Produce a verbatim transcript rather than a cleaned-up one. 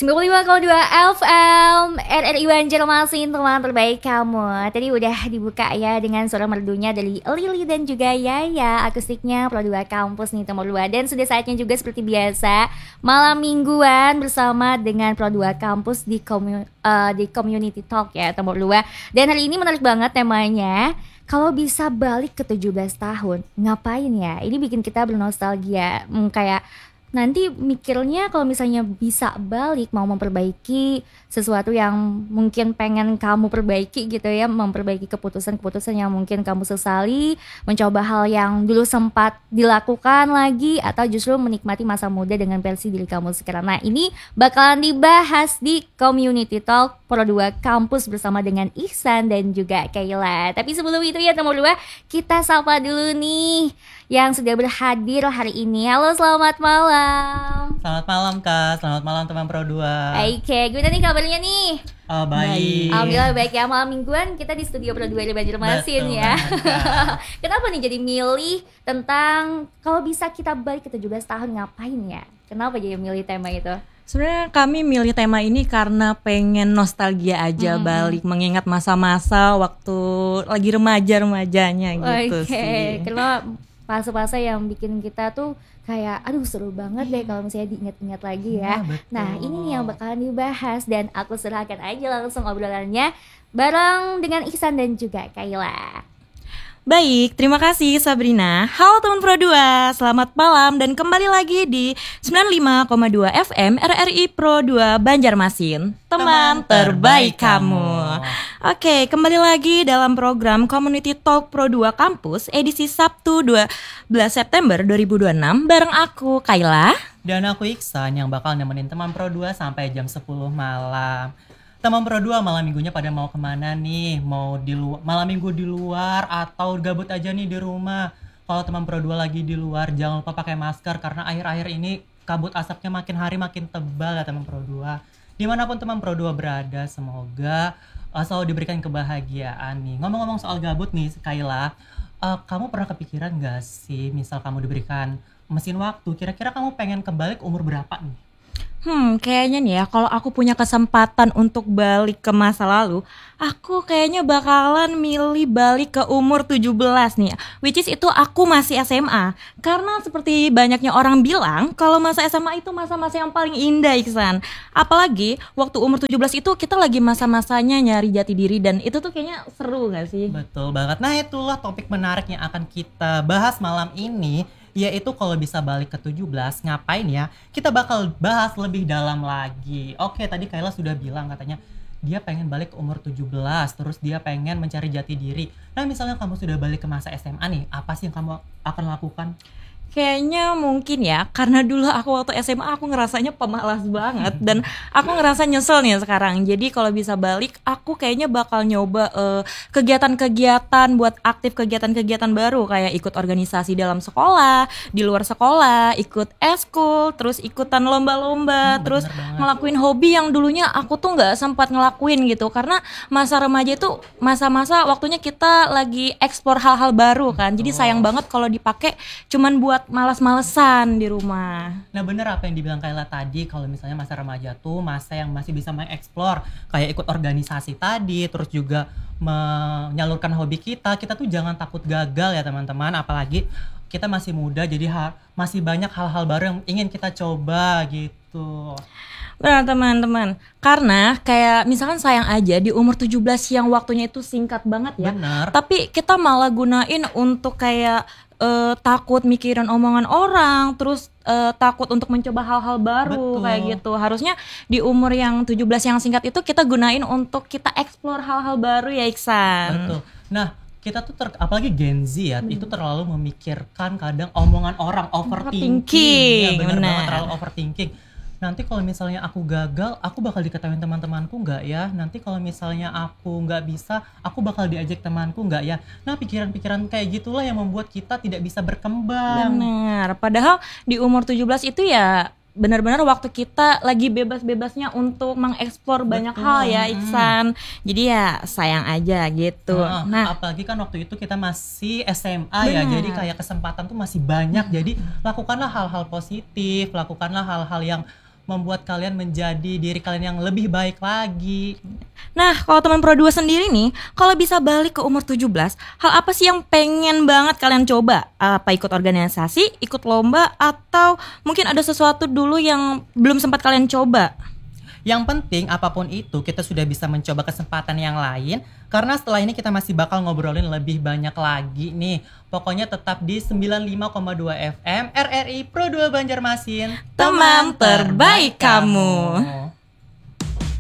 sembilan puluh lima koma dua F M R R I Banjarmasin, teman terbaik kamu. Tadi udah dibuka ya dengan suara merdunya dari Lili dan juga Yaya. Akustiknya Pro dua Kampus nih nomor dua. Dan sudah saatnya juga seperti biasa malam mingguan bersama dengan Pro dua Kampus di, komu- uh, di Community Talk ya nomor dua. Dan hari ini menarik banget temanya. Kalau bisa balik ke tujuh belas tahun, ngapain ya? Ini bikin kita bernostalgia. Hmm, kayak nanti mikirnya kalau misalnya bisa balik mau memperbaiki sesuatu yang mungkin pengen kamu perbaiki gitu ya, memperbaiki keputusan-keputusan yang mungkin kamu sesali, mencoba hal yang dulu sempat dilakukan lagi, atau justru menikmati masa muda dengan versi diri kamu sekarang. Nah, ini bakalan dibahas di Community Talk Pro dua Kampus bersama dengan Ihsan dan juga Kayla. Tapi sebelum itu ya nomor dua, kita sapa dulu nih yang sudah berhadir hari ini. Halo, selamat malam. Selamat malam Kak, selamat malam teman Pro dua. Oke, gimana nih kabarnya nih? Oh, baik. Alhamdulillah baik ya. Malam mingguan kita di studio Pro dua di Banjarmasin ya. Kenapa nih jadi milih tentang kalau bisa kita balik ke tujuh belas tahun ngapain ya? Kenapa jadi milih tema itu? Sebenarnya kami milih tema ini karena pengen nostalgia aja, mm-hmm. balik mengingat masa-masa waktu lagi remaja-remajanya gitu okay. sih. Karena fase-fase yang bikin kita tuh kayak aduh seru banget deh kalau misalnya diingat-ingat lagi ya. Nah, nah ini nih yang bakalan dibahas dan aku serahkan aja langsung obrolannya bareng dengan Ihsan dan juga Kayla. Baik, terima kasih Sabrina. Halo teman Pro dua, selamat malam dan kembali lagi di sembilan puluh lima koma dua F M R R I Pro dua Banjarmasin, teman, teman terbaik kamu. Oke, kembali lagi dalam program Community Talk Pro dua Kampus edisi Sabtu dua belas September dua ribu dua puluh enam bareng aku Kayla dan aku Ihsan yang bakal nemenin teman Pro dua sampai jam sepuluh malam. Teman Pro dua malam minggunya pada mau kemana nih? Mau di lu- malam minggu di luar atau gabut aja nih di rumah? Kalau teman Pro dua lagi di luar jangan lupa pakai masker karena akhir-akhir ini kabut asapnya makin hari makin tebal ya teman Pro dua. Dimanapun teman Pro dua berada, semoga uh, selalu diberikan kebahagiaan nih. Ngomong-ngomong soal gabut nih Kayla, uh, kamu pernah kepikiran gak sih misal kamu diberikan mesin waktu, kira-kira kamu pengen kembali ke umur berapa nih? Hmm, kayaknya nih ya, kalau aku punya kesempatan untuk balik ke masa lalu, aku kayaknya bakalan milih balik ke umur tujuh belas nih, which is itu aku masih S M A. Karena seperti banyaknya orang bilang, kalau masa S M A itu masa-masa yang paling indah, Iksan. Apalagi waktu umur tujuh belas itu kita lagi masa-masanya nyari jati diri dan itu tuh kayaknya seru gak sih? Betul banget. Nah, itulah topik menarik yang akan kita bahas malam ini, yaitu kalau bisa balik ke tujuh belas ngapain ya? Kita bakal bahas lebih dalam lagi. Oke, tadi Kayla sudah bilang katanya dia pengen balik ke umur tujuh belas, terus dia pengen mencari jati diri. Nah, misalnya kamu sudah balik ke masa S M A nih, apa sih yang kamu akan lakukan? Kayaknya mungkin ya, karena dulu aku waktu S M A aku ngerasanya pemalas banget dan aku ngerasa nyesel nih sekarang. Jadi kalau bisa balik, aku kayaknya bakal nyoba uh, kegiatan-kegiatan buat aktif kegiatan-kegiatan baru, kayak ikut organisasi dalam sekolah, di luar sekolah, ikut eskul, terus ikutan lomba-lomba, hmm, terus ngelakuin hobi yang dulunya aku tuh nggak sempat ngelakuin gitu. Karena masa remaja itu masa-masa waktunya kita lagi eksplor hal-hal baru kan. Jadi sayang banget kalau dipakai cuman buat malas-malesan di rumah. Nah, bener apa yang dibilang Kayla tadi, kalau misalnya masa remaja tuh masa yang masih bisa mengeksplor, kayak ikut organisasi tadi, terus juga menyalurkan hobi kita. Kita tuh jangan takut gagal ya teman-teman, apalagi kita masih muda, jadi ha- masih banyak hal-hal baru yang ingin kita coba gitu. Benar teman-teman, karena kayak misalkan sayang aja di umur tujuh belas yang waktunya itu singkat banget ya. Benar. Tapi kita malah gunain untuk kayak Uh, takut mikirin omongan orang, terus uh, takut untuk mencoba hal-hal baru. Betul. Kayak gitu. Harusnya di umur yang tujuh belas yang singkat itu kita gunain untuk kita explore hal-hal baru ya Iksan. Betul. Nah, kita tuh ter, apalagi Gen Z ya, hmm. itu terlalu memikirkan kadang omongan orang, overthinking. overthinking. Ya, bener bener. banget, terlalu overthinking. Nanti kalau misalnya aku gagal, aku bakal diketahui teman-temanku nggak ya? Nanti kalau misalnya aku nggak bisa, aku bakal diajak temanku nggak ya? Nah, pikiran-pikiran kayak gitulah yang membuat kita tidak bisa berkembang. Benar. Padahal di umur tujuh belas itu ya benar-benar waktu kita lagi bebas-bebasnya untuk mengeksplor banyak hal ya Iksan. Jadi ya sayang aja gitu. Nah, nah, apalagi kan waktu itu kita masih S M A ya, jadi kayak kesempatan tuh masih banyak. Jadi lakukanlah hal-hal positif, lakukanlah hal-hal yang membuat kalian menjadi diri kalian yang lebih baik lagi. Nah, kalau teman Pro dua sendiri nih, kalau bisa balik ke umur tujuh belas, hal apa sih yang pengen banget kalian coba? Apa ikut organisasi, ikut lomba, atau mungkin ada sesuatu dulu yang belum sempat kalian coba? Yang penting apapun itu kita sudah bisa mencoba kesempatan yang lain, karena setelah ini kita masih bakal ngobrolin lebih banyak lagi nih. Pokoknya tetap di sembilan puluh lima koma dua F M R R I Pro dua Banjarmasin, Teman terbaik kamu.